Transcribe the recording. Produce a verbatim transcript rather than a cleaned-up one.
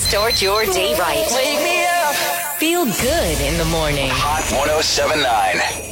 Start your day right. Wake me up. Feel good in the morning. Hot ten seventy-nine.